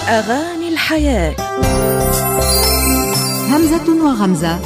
أغاني الحياة. همزة وغمزة.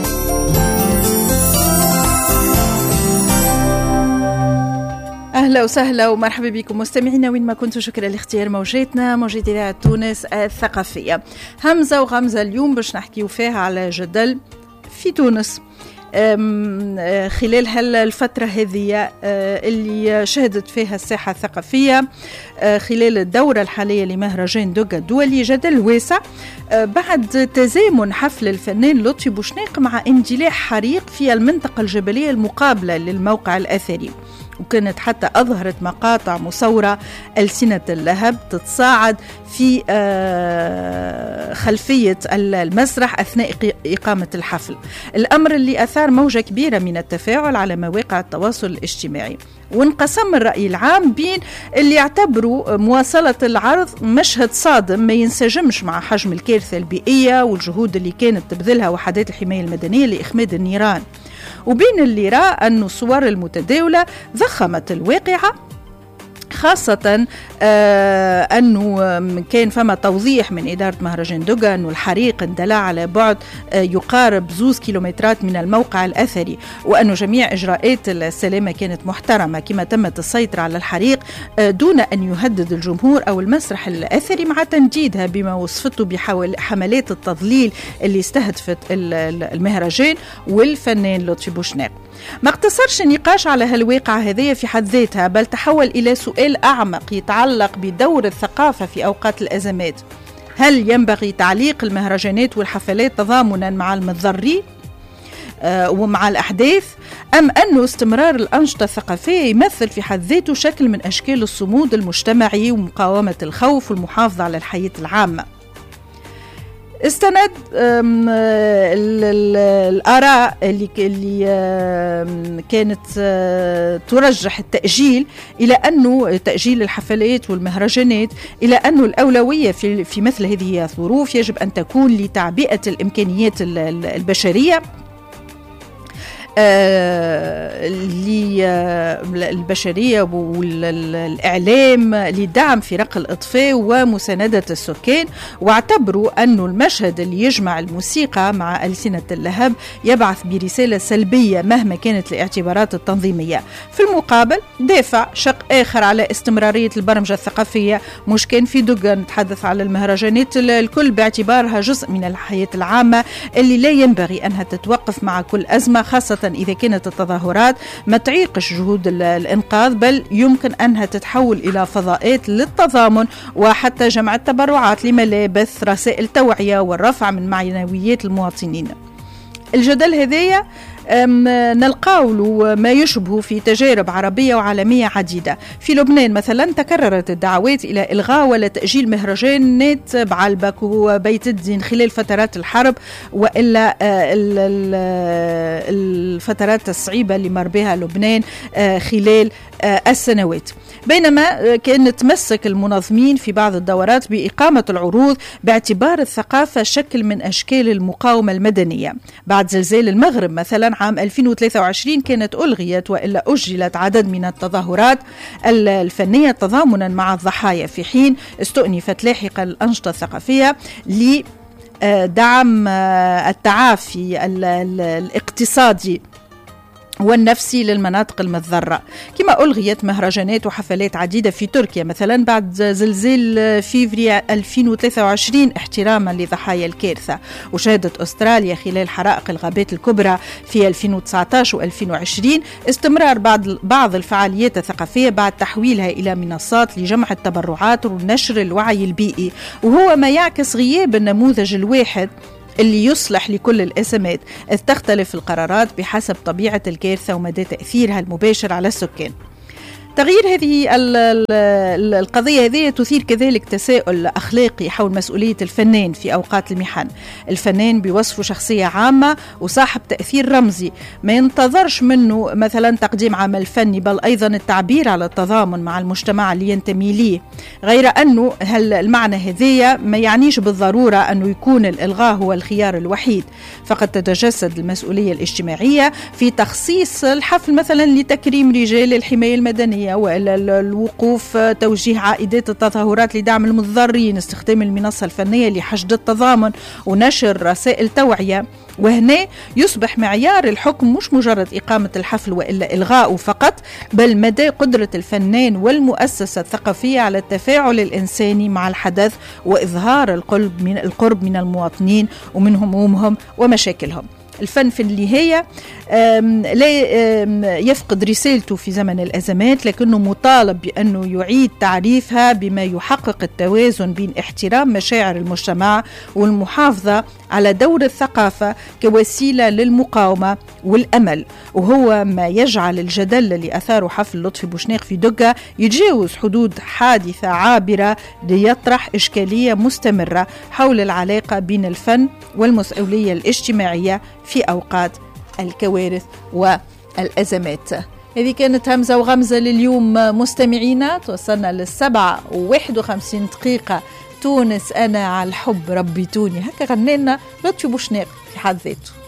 أهلا وسهلا ومرحبا بكم مستمعينا وين ما كنتوا. شكرا لاختيار موجاتنا موجات إذاعة تونس الثقافية. همزة وغمزة اليوم باش نحكيو فيها على جدل في تونس خلال هالفترة هذه اللي شهدت فيها الساحة الثقافية خلال الدورة الحالية لمهرجان دوغا الدولي. جدل واسع بعد تزامن حفل الفنان لطفي بوشناق مع اندلاع حريق في المنطقة الجبلية المقابلة للموقع الأثري، وكانت حتى أظهرت مقاطع مصورة ألسنة اللهب تتصاعد في خلفية المسرح أثناء إقامة الحفل، الأمر اللي أثار موجة كبيرة من التفاعل على مواقع التواصل الاجتماعي. وانقسم الرأي العام بين اللي يعتبروا مواصلة العرض مشهد صادم ما ينسجمش مع حجم الكارثة البيئية والجهود اللي كانت تبذلها وحدات الحماية المدنية لإخماد النيران، وبين اللي رأى أن الصور المتداولة ضخمت الواقعة، خاصة أنه كان فما توضيح من إدارة مهرجان دوغا أنه الحريق اندلع على بعد يقارب 2 كيلومترات من الموقع الأثري، وأنه جميع إجراءات السلامة كانت محترمة، كما تمت السيطرة على الحريق دون أن يهدد الجمهور أو المسرح الأثري، مع تنديدها بما وصفته بحملات التضليل اللي استهدفت المهرجان والفنان لطفي بوشناق. ما اقتصرش النقاش على هالواقعة هذه في حد ذاتها، بل تحول إلى سؤال أعمق يتعلق بدور الثقافة في أوقات الأزمات. هل ينبغي تعليق المهرجانات والحفلات تضامنا مع المتضررين ومع الأحداث، أم أنه استمرار الأنشطة الثقافية يمثل في حد ذاته شكل من أشكال الصمود المجتمعي ومقاومة الخوف والمحافظة على الحياة العامة؟ استند الآراء اللي كانت ترجح التأجيل إلى أنه تأجيل الحفلات والمهرجانات إلى أنه الأولوية في مثل هذه الظروف يجب أن تكون لتعبئة الإمكانيات البشرية للبشرية والإعلام لدعم فرق الإطفاء ومساندة السكان، واعتبروا أن المشهد اللي يجمع الموسيقى مع ألسنة اللهب يبعث برسالة سلبية مهما كانت الاعتبارات التنظيمية. في المقابل دافع شق آخر على استمرارية البرمجة الثقافية، مش كان في دوغا نتحدث على المهرجانات الكل باعتبارها جزء من الحياة العامة اللي لا ينبغي أنها تتوقف مع كل أزمة، خاصة إذا كانت التظاهرات ما تعيقش جهود الإنقاذ، بل يمكن أنها تتحول إلى فضاءات للتضامن وحتى جمع التبرعات لملابس، رسائل توعية والرفع من معنويات المواطنين. الجدل هذايا نلقاو له ما يشبه في تجارب عربية وعالمية عديدة. في لبنان مثلا تكررت الدعوات إلى إلغاء ولا تأجيل مهرجانات بعلبك وبيت الدين خلال فترات الحرب وإلا الفترات الصعيبة اللي مر بها لبنان خلال السنوات، بينما كان تمسك المنظمين في بعض الدورات بإقامة العروض باعتبار الثقافة شكل من أشكال المقاومة المدنية. بعد زلزال المغرب مثلا عام 2023 كانت ألغيت وإلا أجلت عدد من التظاهرات الفنية تضامنا مع الضحايا، في حين استؤنفت لاحقا الأنشطة الثقافية لدعم التعافي الاقتصادي والنفسي للمناطق المتضررة. كما ألغيت مهرجانات وحفلات عديدة في تركيا مثلا بعد زلزال فيفري 2023 احتراما لضحايا الكارثة. وشهدت أستراليا خلال حرائق الغابات الكبرى في 2019 و2020 استمرار بعض الفعاليات الثقافية بعد تحويلها إلى منصات لجمع التبرعات ونشر الوعي البيئي، وهو ما يعكس غياب النموذج الواحد اللي يصلح لكل الأزمات، إذ تختلف القرارات بحسب طبيعة الكارثة ومدى تأثيرها المباشر على السكان. تغيير هذه القضية هذه تثير كذلك تساؤل أخلاقي حول مسؤولية الفنان في أوقات المحن. الفنان بوصفه شخصية عامة وصاحب تأثير رمزي، ما ينتظرش منه مثلا تقديم عمل فني، بل أيضا التعبير على التضامن مع المجتمع اللي ينتمي ليه، غير أنه المعنى هذية ما يعنيش بالضرورة أنه يكون الإلغاء هو الخيار الوحيد، فقد تتجسد المسؤولية الاجتماعية في تخصيص الحفل مثلا لتكريم رجال الحماية المدنية الفنية وإلا الوقوف، توجيه عائدات التظاهرات لدعم المتضررين، استخدام المنصة الفنية لحشد التضامن ونشر رسائل توعية. وهنا يصبح معيار الحكم مش مجرد إقامة الحفل وإلا إلغاؤه فقط، بل مدى قدرة الفنان والمؤسسة الثقافية على التفاعل الإنساني مع الحدث وإظهار القرب من المواطنين ومن همومهم ومشاكلهم. الفن في النهاية لا يفقد رسالته في زمن الأزمات، لكنه مطالب بأنه يعيد تعريفها بما يحقق التوازن بين احترام مشاعر المجتمع والمحافظة على دور الثقافة كوسيلة للمقاومة والأمل، وهو ما يجعل الجدل اللي أثاره حفل لطفي بوشناق في دقة يتجاوز حدود حادثة عابرة ليطرح إشكالية مستمرة حول العلاقة بين الفن والمسؤولية الاجتماعية في أوقات الكوارث والأزمات. هذه كانت همزة وغمزة لليوم مستمعينا، توصلنا 7:51 تونس أنا على الحب ربيتوني، هكا غنينا لطفي بوشناق في حد ذاته.